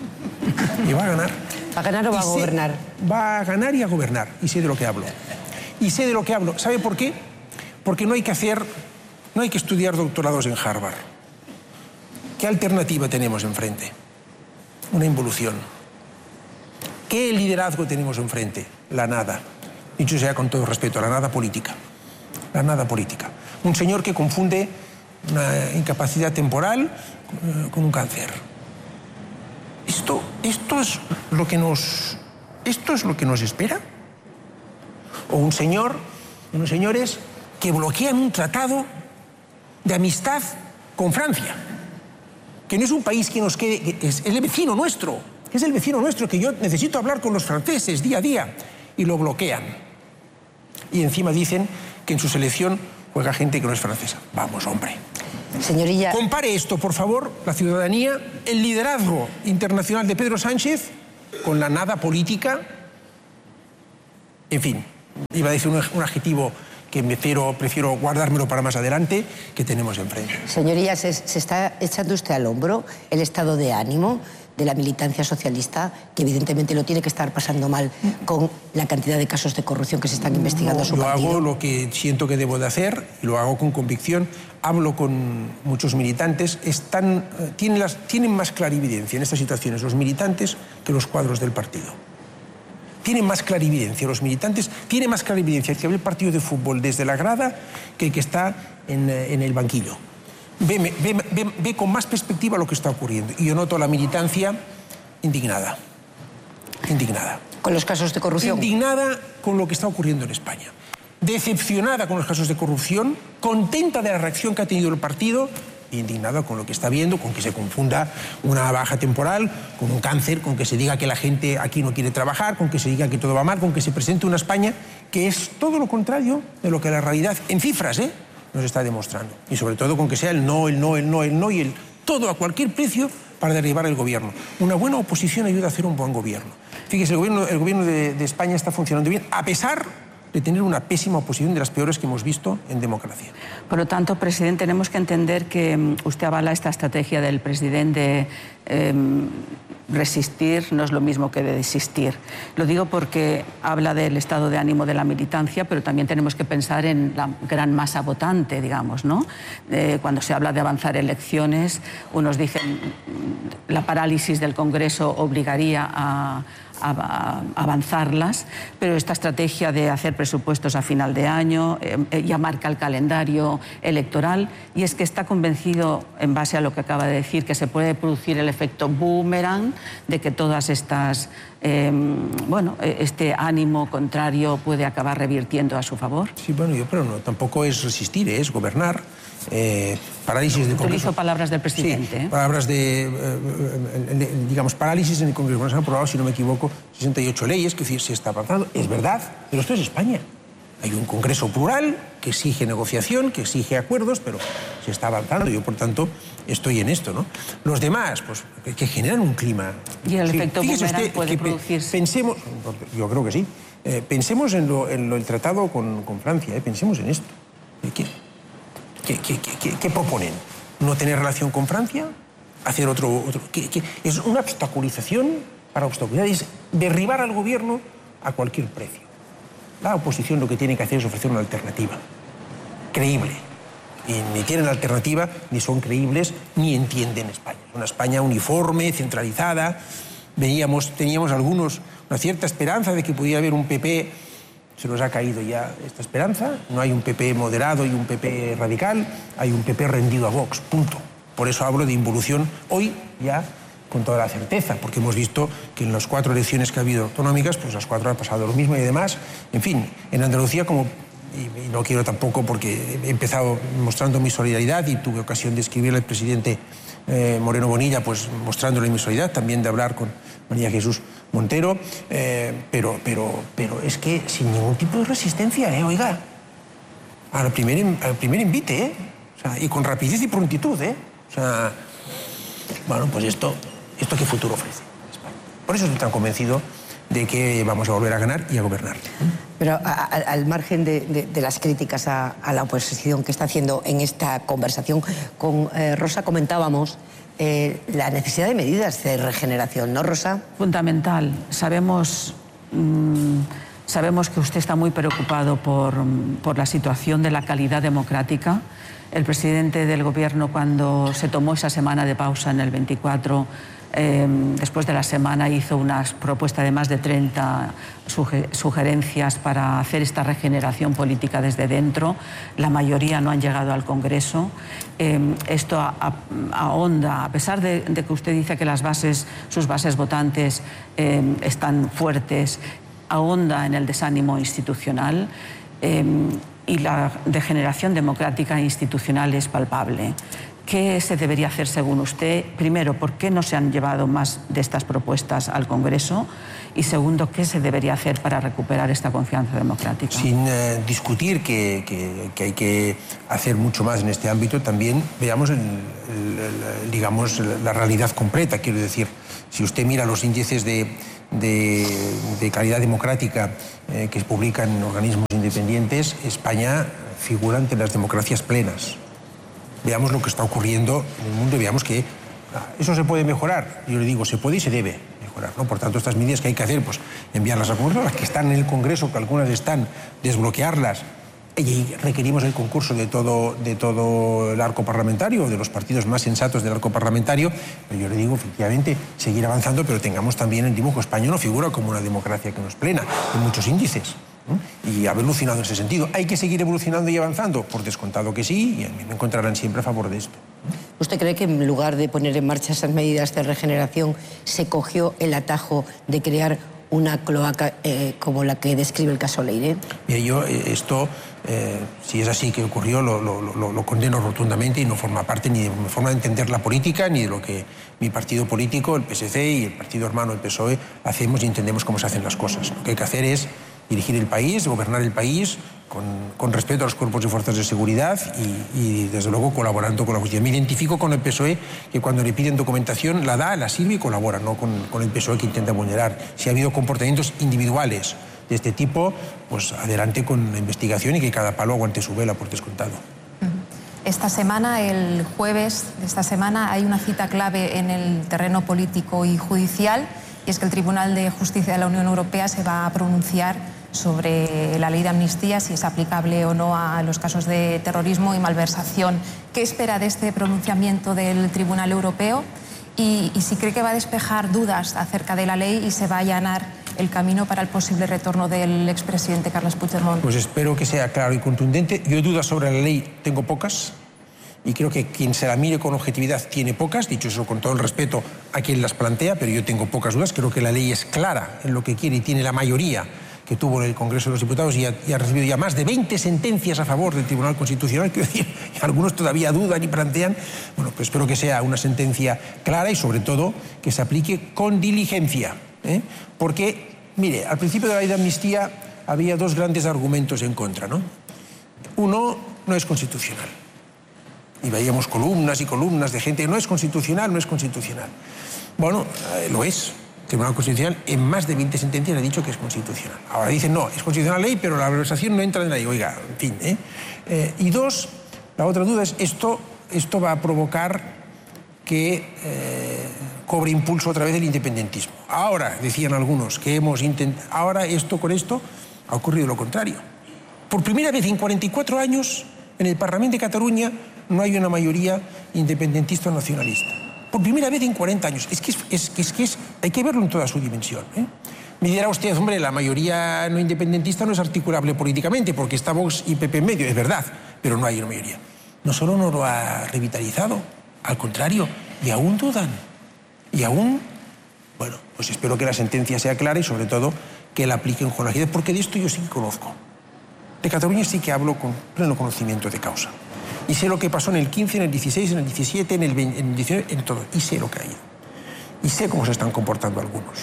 Y va a ganar. ¿Va a ganar o va a gobernar? Va a ganar y a gobernar. Y sé de lo que hablo. Y sé de lo que hablo. ¿Sabe por qué? Porque no hay que hacer, no hay que estudiar doctorados en Harvard. ¿Qué alternativa tenemos enfrente? Una involución. ¿Qué liderazgo tenemos enfrente? La nada. Dicho sea con todo respeto, la nada política. La nada política. Un señor que confunde una incapacidad temporal con un cáncer. Esto, esto es lo que nos, esto es lo que nos espera. O un señor, unos señores que bloquean un tratado de amistad con Francia, que no es un país que nos quede, que es el vecino nuestro, que es el vecino nuestro, que yo necesito hablar con los franceses día a día, y lo bloquean. Y encima dicen que en su selección juega gente que no es francesa. Vamos, hombre. Señorilla... Compare esto, por favor, la ciudadanía, el liderazgo internacional de Pedro Sánchez con la nada política. En fin, iba a decir un, un adjetivo que me prefiero, prefiero guardármelo para más adelante, que tenemos enfrente. Señoría, ¿se, se está echando usted al hombro el estado de ánimo de la militancia socialista, que evidentemente lo tiene que estar pasando mal con la cantidad de casos de corrupción que se están investigando No, a su yo partido? hago lo que siento que debo de hacer, y lo hago con convicción. Hablo con muchos militantes. Están, tienen, las, tienen más clarividencia en estas situaciones los militantes que los cuadros del partido. Tienen más clarividencia los militantes, tiene más clarividencia el que ve el partido de fútbol desde la grada que el que está en, en el banquillo. Ve, ve, ve, ve con más perspectiva lo que está ocurriendo. Y yo noto la militancia indignada. Indignada. ¿Con los casos de corrupción? Indignada con lo que está ocurriendo en España. Decepcionada con los casos de corrupción, contenta de la reacción que ha tenido el partido, indignada con lo que está viendo, con que se confunda una baja temporal con un cáncer, con que se diga que la gente aquí no quiere trabajar, con que se diga que todo va mal, con que se presente una España que es todo lo contrario de lo que la realidad, en cifras, ¿eh?, nos está demostrando. Y sobre todo con que sea el no, el no, el no, el no y el todo a cualquier precio para derribar el gobierno. Una buena oposición ayuda a hacer un buen gobierno. Fíjese, el gobierno, el gobierno de, de España está funcionando bien, a pesar de tener una pésima oposición, de las peores que hemos visto en democracia. Por lo tanto, presidente, tenemos que entender que usted avala esta estrategia del presidente eh, resistir no es lo mismo que de desistir. Lo digo porque habla del estado de ánimo de la militancia, pero también tenemos que pensar en la gran masa votante, digamos, ¿no? Eh, cuando se habla de avanzar elecciones, unos dicen la parálisis del Congreso obligaría a a avanzarlas, pero esta estrategia de hacer presupuestos a final de año eh, ya marca el calendario electoral, y es que está convencido, en base a lo que acaba de decir, que se puede producir el efecto boomerang, de que todas estas, eh, bueno, este ánimo contrario puede acabar revirtiendo a su favor. Sí, bueno, yo, pero no, tampoco es resistir, es gobernar. Eh, parálisis del Congreso. Utilizo palabras del presidente. Sí, ¿eh? palabras de, eh, digamos, parálisis en el Congreso. Bueno, se han aprobado, si no me equivoco, sesenta y ocho leyes, que decir, se está avanzando. Es verdad, pero esto es España. Hay un Congreso plural que exige negociación, que exige acuerdos, pero se está avanzando. Yo, por tanto, estoy en esto, ¿no? Los demás, pues, que, que generan un clima. ¿Y el sí, efecto boomerang puede que producirse? Pensemos, yo creo que sí. Eh, pensemos en, lo, en lo, el tratado con, con Francia, eh, pensemos en esto. ¿Qué? ¿Qué, qué, qué, qué proponen? ¿No tener relación con Francia? ¿Hacer otro...? otro ¿qué, qué? Es una obstaculización para obstaculizar, es derribar al gobierno a cualquier precio. La oposición lo que tiene que hacer es ofrecer una alternativa creíble. Y ni tienen alternativa, ni son creíbles, ni entienden España. Una España uniforme, centralizada. Veíamos, teníamos algunos una cierta esperanza de que pudiera haber un P P. Se nos ha caído ya esta esperanza. No hay un P P moderado y un P P radical, hay un P P rendido a Vox, punto. Por eso hablo de involución hoy ya con toda la certeza, porque hemos visto que en las cuatro elecciones que ha habido autonómicas, pues las cuatro ha pasado lo mismo y además, en fin, en Andalucía, como, y, y no quiero tampoco porque he empezado mostrando mi solidaridad y tuve ocasión de escribirle al presidente eh, Moreno Bonilla, pues mostrándole mi solidaridad, también de hablar con María Jesús Montero, eh, pero, pero, pero es que sin ningún tipo de resistencia, ¿eh? Oiga, al primer, al primer invite, ¿eh? O sea, y con rapidez y prontitud, ¿eh? O sea, bueno, pues esto, esto qué futuro ofrece. Por eso estoy tan convencido de que vamos a volver a ganar y a gobernar. Pero a, a, al margen de, de, de las críticas a, a la oposición que está haciendo en esta conversación, con eh, Rosa comentábamos Eh, la necesidad de medidas de regeneración, ¿no, Rosa? Fundamental. Sabemos, mmm, sabemos que usted está muy preocupado por, por la situación de la calidad democrática El presidente del Gobierno, cuando se tomó esa semana de pausa en el veinticuatro, eh, después de la semana hizo una propuesta de más de treinta suge sugerencias para hacer esta regeneración política desde dentro. La mayoría no han llegado al Congreso. Eh, esto ahonda, a pesar de, de que usted dice que las bases, sus bases votantes eh, están fuertes, ahonda en el desánimo institucional. Eh, y la degeneración democrática e institucional es palpable. ¿Qué se debería hacer según usted? Primero, ¿por qué no se han llevado más de estas propuestas al Congreso? Y segundo, ¿qué se debería hacer para recuperar esta confianza democrática? Sin eh, discutir que, que, que hay que hacer mucho más en este ámbito, también veamos el, el, el, digamos, la realidad completa. Quiero decir, si usted mira los índices de, de, de calidad democrática eh, que publican organismos independientes, España figura entre las democracias plenas. Veamos lo que está ocurriendo en el mundo y veamos que eso se puede mejorar. Yo le digo, se puede y se debe mejorar, ¿no? Por tanto, estas medidas que hay que hacer, pues enviarlas al Congreso, las que están en el Congreso, que algunas están, desbloquearlas. Y requerimos el concurso de todo, de todo el arco parlamentario, de los partidos más sensatos del arco parlamentario. Pero yo le digo, efectivamente, seguir avanzando, pero tengamos también el dibujo español, no figura como una democracia que no es plena, en muchos índices. Y ha evolucionado en ese sentido. ¿Hay que seguir evolucionando y avanzando? Por descontado que sí, y a mí me encontrarán siempre a favor de esto. ¿Usted cree que en lugar de poner en marcha esas medidas de regeneración se cogió el atajo de crear una cloaca eh, como la que describe el caso Leire? Mire, yo eh, esto, eh, si es así que ocurrió, lo, lo, lo, lo condeno rotundamente y no forma parte ni de mi forma de entender la política, ni de lo que mi partido político, el P S C y el partido hermano, el P S O E, hacemos y entendemos cómo se hacen las cosas. Lo que hay que hacer es dirigir el país, gobernar el país con, con respeto a los cuerpos y fuerzas de seguridad y, y, desde luego, colaborando con la justicia. Me identifico con el P S O E, que cuando le piden documentación la da, la sirve y colabora, no con, con el P S O E que intenta vulnerar. Si ha habido comportamientos individuales de este tipo, pues adelante con la investigación y que cada palo aguante su vela, por descontado. Esta semana, el jueves de esta semana, hay una cita clave en el terreno político y judicial, y es que el Tribunal de Justicia de la Unión Europea se va a pronunciar sobre la ley de amnistía, si es aplicable o no a los casos de terrorismo y malversación. ¿Qué espera de este pronunciamiento del Tribunal Europeo? Y, y si cree que va a despejar dudas acerca de la ley y se va a allanar el camino para el posible retorno del expresidente Carles Puigdemont. Pues espero que sea claro y contundente. Yo dudas sobre la ley tengo pocas, y creo que quien se la mire con objetividad tiene pocas, dicho eso con todo el respeto a quien las plantea, pero yo tengo pocas dudas. Creo que la ley es clara en lo que quiere y tiene la mayoría que tuvo en el Congreso de los Diputados y ha, y ha recibido ya más de veinte sentencias a favor del Tribunal Constitucional, quiero decir, y algunos todavía dudan y plantean. Bueno, pues espero que sea una sentencia clara y, sobre todo, que se aplique con diligencia, ¿eh? Porque, mire, al principio de la ley de amnistía había dos grandes argumentos en contra, ¿no? Uno, no es constitucional. Y veíamos columnas y columnas de gente, no es constitucional, no es constitucional. Bueno, eh, lo es. El Tribunal Constitucional en más de veinte sentencias ha dicho que es constitucional. Ahora dicen, no, es constitucional la ley, pero la malversación no entra en la ley. Oiga, en fin. ¿eh? Eh, y dos, la otra duda es, esto, esto va a provocar que eh, cobre impulso otra vez el independentismo. Ahora, decían algunos, que hemos intentado, ahora esto con esto ha ocurrido lo contrario. Por primera vez en cuarenta y cuatro años, en el Parlamento de Cataluña no hay una mayoría independentista o nacionalista. Por primera vez en cuarenta años. Es que, es, es, es, que es, hay que verlo en toda su dimensión. ¿eh? Me dirá usted, hombre, la mayoría no independentista no es articulable políticamente porque está Vox y P P en medio, es verdad, pero no hay una mayoría. No solo no lo ha revitalizado, al contrario, y aún dudan. Y aún, bueno, pues espero que la sentencia sea clara y, sobre todo, que la apliquen con agilidad, porque de esto yo sí que conozco. De Cataluña sí que hablo con pleno conocimiento de causa. Y sé lo que pasó en el quince, en el dieciséis, en el diecisiete, en el veinte, en el diecinueve, en todo. Y sé lo que ha ido. Y sé cómo se están comportando algunos.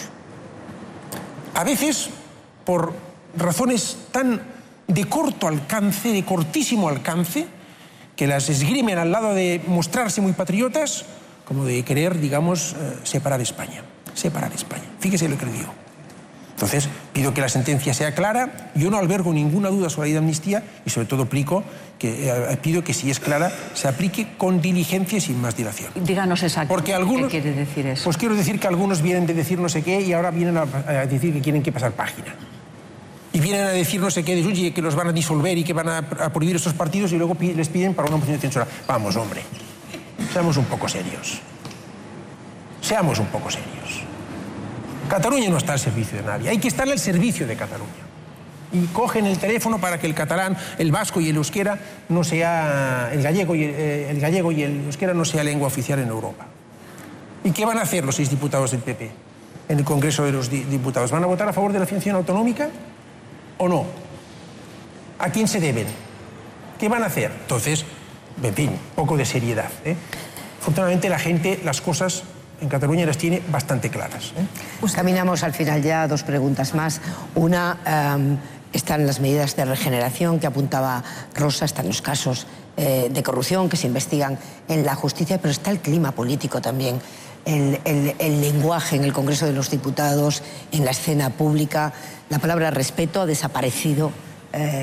A veces, por razones tan de corto alcance, de cortísimo alcance, que las esgrimen al lado de mostrarse muy patriotas, como de querer, digamos, eh, separar España. Separar España. Fíjese lo que le digo. Entonces, pido que la sentencia sea clara. Yo no albergo ninguna duda sobre la ley de amnistía y, sobre todo, aplico que, eh, pido que, si es clara, se aplique con diligencia y sin más dilación. Díganos exactamente qué quiere decir eso. Pues quiero decir que algunos vienen de decir no sé qué y ahora vienen a, a decir que quieren que pasar página. y vienen a decir no sé qué, de, que los van a disolver y que van a, a prohibir estos partidos y luego les piden para una moción de censura. Vamos, hombre, seamos un poco serios. Seamos un poco serios. Cataluña no está al servicio de nadie, hay que estar al servicio de Cataluña. Y cogen el teléfono para que el catalán, el vasco y el euskera no sea, el gallego y el, eh, el gallego y el euskera no sea lengua oficial en Europa. ¿Y qué van a hacer los seis diputados del P P en el Congreso de los Diputados? ¿Van a votar a favor de la financiación autonómica o no? ¿A quién se deben? ¿Qué van a hacer? Entonces, en fin, poco de seriedad, ¿eh? Afortunadamente la gente, las cosas en Cataluña las tiene bastante claras, ¿eh? Pues caminamos al final ya, dos preguntas más. Una, um, están las medidas de regeneración que apuntaba Rosa, están los casos eh, de corrupción que se investigan en la justicia, pero está el clima político también, el, el, el lenguaje en el Congreso de los Diputados, en la escena pública. La palabra respeto ha desaparecido. Eh,